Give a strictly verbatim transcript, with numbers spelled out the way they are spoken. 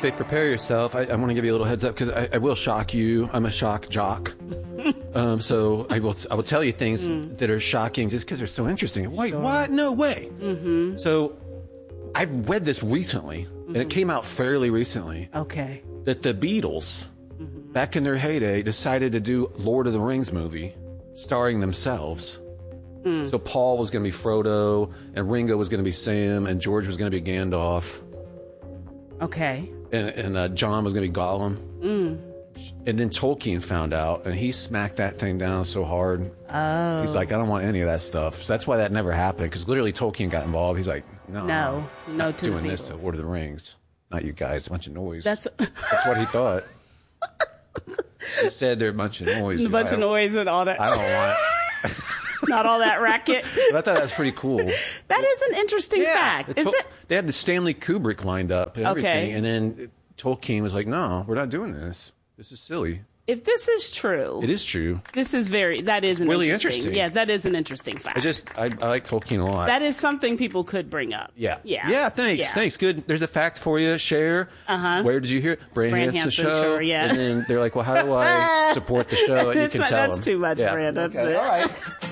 Faith, prepare yourself. I, I want to give you a little heads up because I, I will shock you. I'm a shock jock. um, so I will I will tell you things mm. that are shocking just because they're so interesting. Wait, sure. What? No way. Mm-hmm. So I've read this recently, mm-hmm. and it came out fairly recently. Okay. That the Beatles, mm-hmm. back in their heyday, decided to do Lord of the Rings movie starring themselves. Mm. So Paul was going to be Frodo, and Ringo was going to be Sam, and George was going to be Gandalf. Okay. And, and uh, John was going to be Gollum. Mm. And then Tolkien found out, and he smacked that thing down so hard. Oh. He's like, I don't want any of that stuff. So that's why that never happened, because literally Tolkien got involved. He's like, no, no, no, not to doing the this to Lord of the Rings. Not you guys, a bunch of noise. That's that's what he thought. He said they're a bunch of noise. A bunch of noise and all that. I don't want it. Not all that racket. But I thought that was pretty cool. That is an interesting yeah, fact. Is to- it? They had the Stanley Kubrick lined up and everything, Okay. and then Tolkien was like, no, we're not doing this. This is silly. If this is true, it is true. This is very. That is an really interesting, interesting. Yeah, that is an interesting fact. I just I, I like Tolkien a lot. That is something people could bring up. Yeah. Yeah. Yeah. Thanks. Yeah. Thanks. Good. There's a fact for you. Share. Uh huh. Where did you hear it? Brand Brand Hanson Hanson show. show, yeah. And then they're like, well, how do I support the show? And you can not, tell that's them. too much, yeah. Brand. That's okay. it. All right.